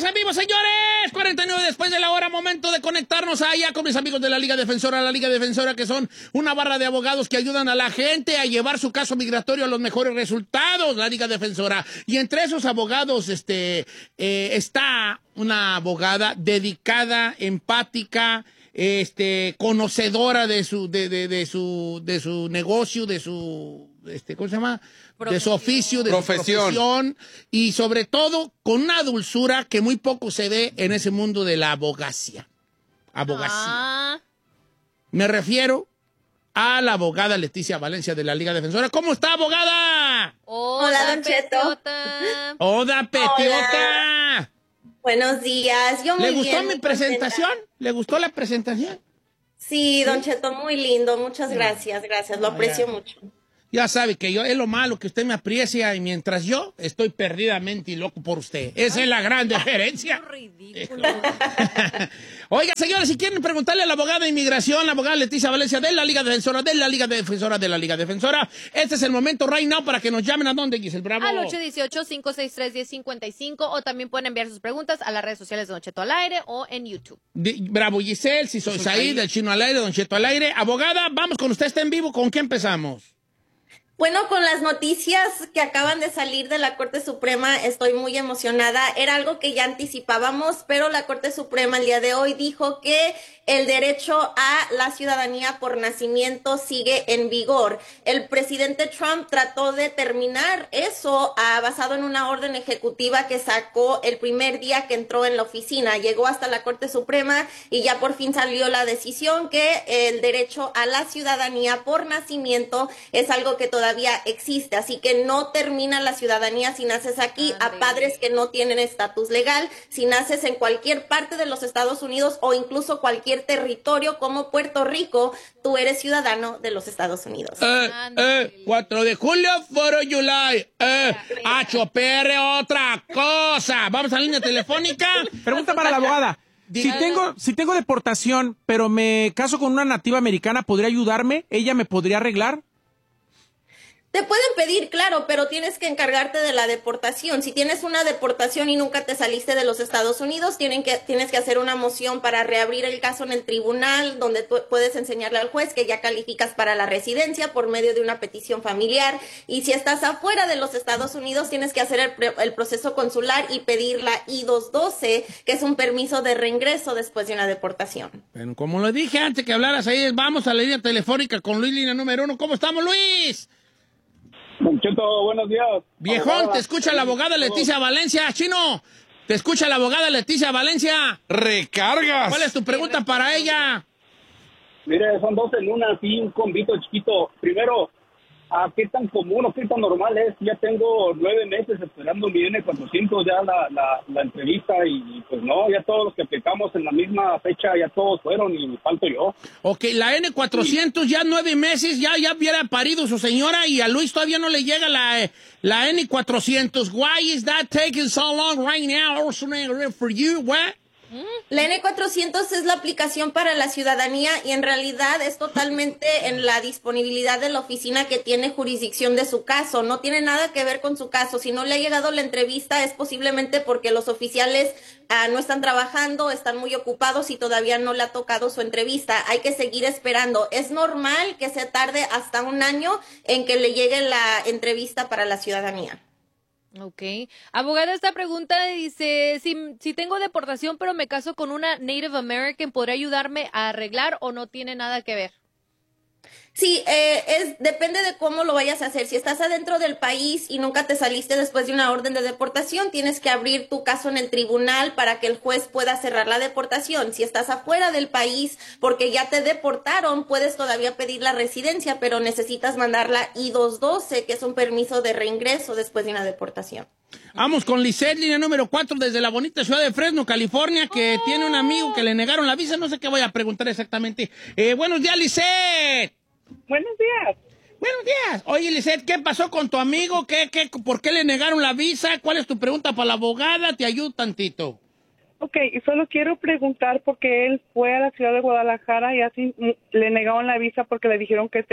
en vivo, señores. 49 después de la hora, momento de conectarnos allá con mis amigos de la Liga Defensora, que son una barra de abogados que ayudan a la gente a llevar su caso migratorio a los mejores resultados, la Liga Defensora. Y entre esos abogados está una abogada dedicada, empática, conocedora de su negocio, de su ¿cómo se llama? De su oficio, de su profesión, y sobre todo con una dulzura que muy poco se ve en ese mundo de la abogacía. Me refiero a la abogada Leticia Valencia de la Liga Defensora. ¿Cómo está, abogada? Hola, Don Cheto. Hola, Petiota. Buenos días. Yo muy ¿Le gustó bien, mi presentación? ¿Le gustó la presentación? Sí, Don Cheto, muy lindo. Muchas gracias, lo aprecio mucho. Ya sabe que es lo malo que usted me aprecia y mientras yo estoy perdidamente loco por usted. Esa es la gran diferencia. Ridículo. Oiga, señores, si quieren preguntarle a la abogada de inmigración, la abogada Leticia Valencia de la Liga Defensora, este es el momento right now para que nos llamen a dónde, Giselle Bravo. Al 818-563-1055 o también pueden enviar sus preguntas a las redes sociales de Don Cheto al aire o en YouTube. Bravo, Giselle, si soy Said, del Chino al aire, Don Cheto al aire. Abogada, vamos con usted, está en vivo. ¿Con qué empezamos? Bueno, con las noticias que acaban de salir de la Corte Suprema, estoy muy emocionada. Era algo que ya anticipábamos, pero la Corte Suprema el día de hoy dijo que el derecho a la ciudadanía por nacimiento sigue en vigor. El presidente Trump trató de terminar eso basado en una orden ejecutiva que sacó el primer día que entró en la oficina. Llegó hasta la Corte Suprema y ya por fin salió la decisión que el derecho a la ciudadanía por nacimiento es algo que todavía existe, así que no termina la ciudadanía si naces aquí, a padres que no tienen estatus legal, si naces en cualquier parte de los Estados Unidos o incluso cualquier territorio como Puerto Rico, tú eres ciudadano de los Estados Unidos. 4 de julio, 4 de July. HPR, otra cosa. Vamos a la línea telefónica. Pregunta para la abogada. Si tengo deportación, pero me caso con una nativa americana, ¿podría ayudarme? ¿Ella me podría arreglar? Te pueden pedir, claro, pero tienes que encargarte de la deportación. Si tienes una deportación y nunca te saliste de los Estados Unidos, tienes que hacer una moción para reabrir el caso en el tribunal, donde tú puedes enseñarle al juez que ya calificas para la residencia por medio de una petición familiar. Y si estás afuera de los Estados Unidos, tienes que hacer el proceso consular y pedir la I-212, que es un permiso de reingreso después de una deportación. Bueno, como lo dije antes que hablaras ahí, vamos a la línea telefónica con Luis, línea número 1. ¿Cómo estamos, Luis? Don Cheto, buenos días. Viejón, abogada. te escucha la abogada Leticia Valencia. Chino, te escucha la abogada Leticia Valencia. ¡Recargas! ¿Cuál es tu pregunta para ella? Mire, son dos en una, así, un convito chiquito. Primero, ¿qué tan común o qué tan normal es? Ya tengo 9 meses esperando mi N400 ya la entrevista y pues no, ya todos los que aplicamos en la misma fecha ya todos fueron y me falto yo. Ok, la N400 ya 9 meses, ya hubiera parido su señora y a Luis todavía no le llega la N400. Why is that taking so long right now for you? What? La N400 es la aplicación para la ciudadanía y en realidad es totalmente en la disponibilidad de la oficina que tiene jurisdicción de su caso. No tiene nada que ver con su caso. Si no le ha llegado la entrevista es posiblemente porque los oficiales no están trabajando, están muy ocupados y todavía no le ha tocado su entrevista. Hay que seguir esperando. Es normal que se tarde hasta 1 año en que le llegue la entrevista para la ciudadanía. Ok. Abogada, esta pregunta dice, si tengo deportación pero me caso con una Native American, ¿podría ayudarme a arreglar o no tiene nada que ver? Sí, depende de cómo lo vayas a hacer. Si estás adentro del país y nunca te saliste después de una orden de deportación, tienes que abrir tu caso en el tribunal para que el juez pueda cerrar la deportación. Si estás afuera del país porque ya te deportaron, puedes todavía pedir la residencia, pero necesitas mandar la I-212, que es un permiso de reingreso después de una deportación. Vamos con Lisette, línea número 4, desde la bonita ciudad de Fresno, California, que tiene un amigo que le negaron la visa. No sé qué voy a preguntar exactamente. Buenos días, Lisette. Buenos días. Buenos días. Oye, Lisette, ¿qué pasó con tu amigo? ¿Por qué le negaron la visa? ¿Cuál es tu pregunta para la abogada? Te ayudo tantito. Ok, solo quiero preguntar porque él fue a la ciudad de Guadalajara y así le negaron la visa porque le dijeron que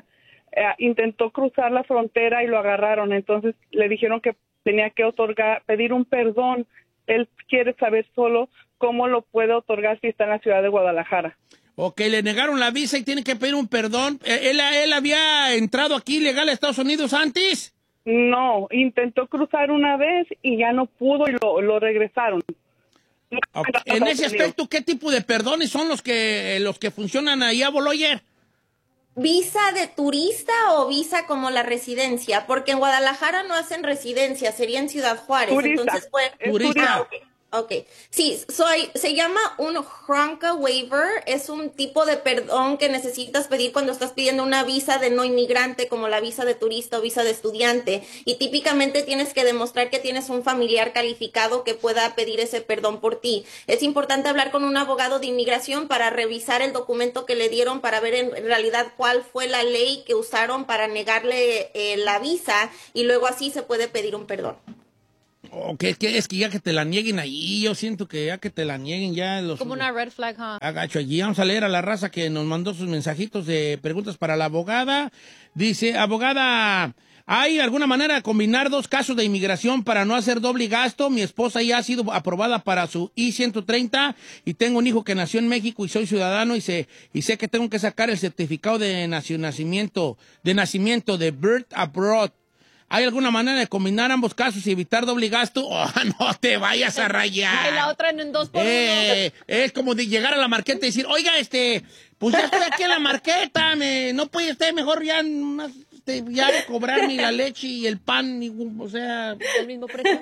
intentó cruzar la frontera y lo agarraron. Entonces le dijeron que tenía que pedir un perdón él quiere saber solo cómo lo puede otorgar si está en la ciudad de Guadalajara. Ok, le negaron la visa y tiene que pedir un perdón. ¿Él había entrado aquí legal a Estados Unidos antes? No, intentó cruzar una vez y ya no pudo y lo regresaron. Okay. En ese aspecto, ¿qué tipo de perdones son los que funcionan ahí a Boloyer? ¿Visa de turista o visa como la residencia? Porque en Guadalajara no hacen residencia, sería en Ciudad Juárez. Turista. Entonces, pues, Turista. Ok. Sí, se llama un HRONCA waiver, es un tipo de perdón que necesitas pedir cuando estás pidiendo una visa de no inmigrante, como la visa de turista o visa de estudiante, y típicamente tienes que demostrar que tienes un familiar calificado que pueda pedir ese perdón por ti. Es importante hablar con un abogado de inmigración para revisar el documento que le dieron, para ver en realidad cuál fue la ley que usaron para negarle la visa, y luego así se puede pedir un perdón. Okay, es que ya que te la nieguen ahí, yo siento que ya que te la nieguen ya los... Como una red flag, ¿huh? Agacho allí. Vamos a leer a la raza que nos mandó sus mensajitos de preguntas para la abogada. Dice, abogada, ¿hay alguna manera de combinar 2 casos de inmigración para no hacer doble gasto? Mi esposa ya ha sido aprobada para su I-130 y tengo un hijo que nació en México y soy ciudadano y sé que tengo que sacar el certificado de nacimiento de Birth Abroad. ¿Hay alguna manera de combinar ambos casos y evitar doble gasto? ¡Oh, no te vayas a rayar! Y la otra en 2 por 1. Es como de llegar a la marqueta y decir, oiga, pues ya estoy aquí en la marqueta, no puede usted mejor ya cobrarme la leche y el pan, o sea... El mismo precio.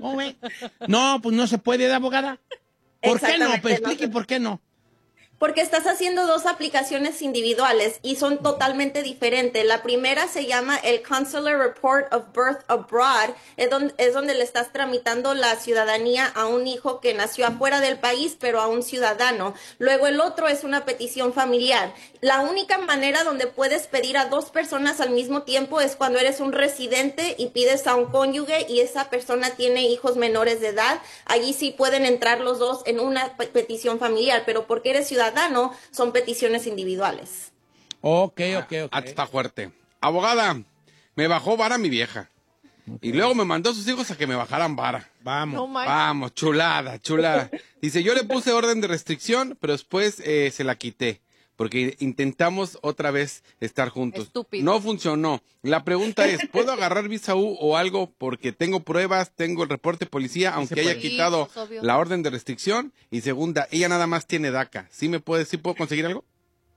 No, pues no se puede, abogada. ¿Por qué no? Exactamente, Pues explique por qué no. Porque estás haciendo 2 aplicaciones individuales y son totalmente diferentes. La primera se llama el Consular Report of Birth Abroad, es donde le estás tramitando la ciudadanía a un hijo que nació afuera del país, pero a un ciudadano. Luego el otro es una petición familiar. La única manera donde puedes pedir a 2 personas al mismo tiempo es cuando eres un residente y pides a un cónyuge y esa persona tiene hijos menores de edad. Allí sí pueden entrar los 2 en una petición familiar, pero porque eres ciudadano, son peticiones individuales. Ok. Está fuerte. Abogada, me bajó vara mi vieja. Y luego me mandó a sus hijos a que me bajaran vara. Vamos. Vamos, chulada. Dice, yo le puse orden de restricción, pero después se la quité. Porque intentamos otra vez estar juntos. Estúpido. No funcionó. La pregunta es, ¿puedo agarrar visa U o algo porque tengo pruebas, tengo el reporte de policía, aunque haya quitado Sí, obvio. la orden de restricción? Y segunda, ella nada más tiene DACA. ¿Sí puedo conseguir algo?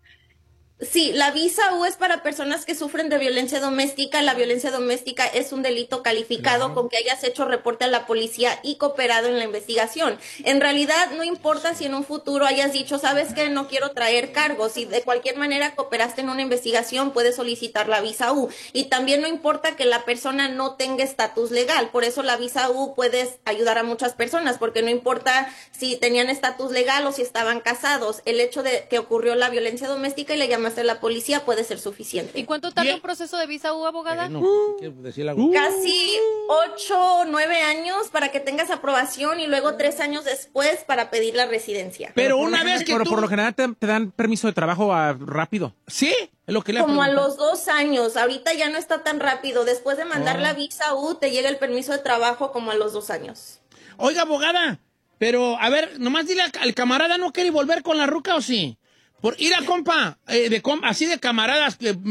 Sí, la visa U es para personas que sufren de violencia doméstica. La violencia doméstica es un delito calificado con que hayas hecho reporte a la policía y cooperado en la investigación. En realidad, no importa si en un futuro hayas dicho, ¿sabes qué? No quiero traer cargos. Si de cualquier manera cooperaste en una investigación, puedes solicitar la visa U. Y también no importa que la persona no tenga estatus legal. Por eso la visa U puedes ayudar a muchas personas, porque no importa si tenían estatus legal o si estaban casados. El hecho de que ocurrió la violencia doméstica y le llamaste a la policía puede ser suficiente. ¿Y cuánto tarda un proceso de visa U, abogada? Quiero decir algo. Casi 8 o 9 años para que tengas aprobación y luego 3 años después para pedir la residencia. Pero una vez que por lo general te dan permiso de trabajo rápido. ¿Sí? Es lo que le Como a preguntado. los 2 años. Ahorita ya no está tan rápido. Después de mandar la visa U, te llega el permiso de trabajo como a los 2 años. Oiga, abogada, pero a ver, nomás dile al camarada, ¿no quiere volver con la ruca o sí? Por ir a compa, así de camaradas,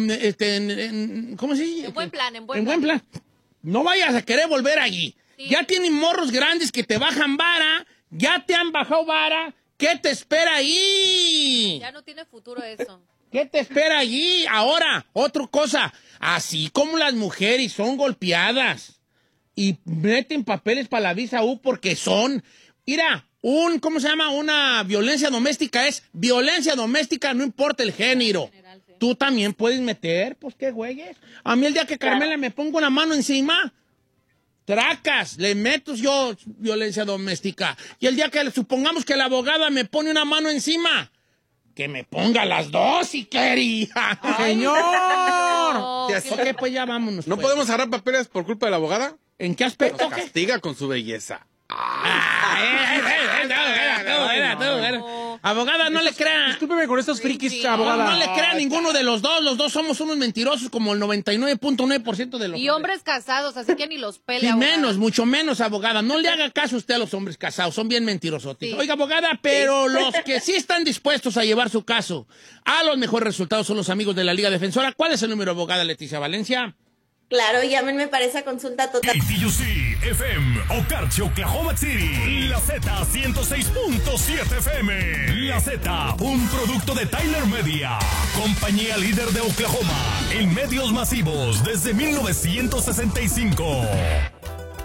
¿cómo se dice? En buen plan. En buen plan. No vayas a querer volver allí. Sí. Ya tienen morros grandes que te bajan vara, ya te han bajado vara. ¿Qué te espera ahí? Ya no tiene futuro eso. ¿Qué te espera allí? Ahora, otra cosa. Así como las mujeres son golpeadas y meten papeles para la visa U porque son... Mira, ¿cómo se llama? Una violencia doméstica es violencia doméstica, no importa el género. Tú también puedes meter, pues qué güeyes. A mí el día que Carmela me pongo una mano encima, tracas, le meto yo violencia doméstica. Y el día que supongamos que la abogada me pone una mano encima, que me ponga las 2 si quería. ¡Señor! No, Ok, pues ya vámonos. ¿No pues. podemos agarrar papeles por culpa de la abogada? ¿En qué Nos aspecto? ¿Qué? castiga con su belleza. Abogada, no le crea. Discúlpeme con estos frikis, abogada. No le crea a ninguno de los dos. Los dos somos unos mentirosos como el 99.9% de los Y hombres casados, así que ni los pele, Sí, abogada. menos, mucho menos, abogada. No le haga caso usted a los hombres casados, son bien mentirosos. Sí. Oiga, abogada, pero los que sí están dispuestos a llevar su caso a los mejores resultados son los amigos de la Liga Defensora. ¿Cuál es el número, abogada Leticia Valencia? Claro, llámenme para esa consulta total. ATUC FM, Okarche, Oklahoma City. La Z 106.7 FM. La Z, un producto de Tyler Media. Compañía líder de Oklahoma en medios masivos desde 1965.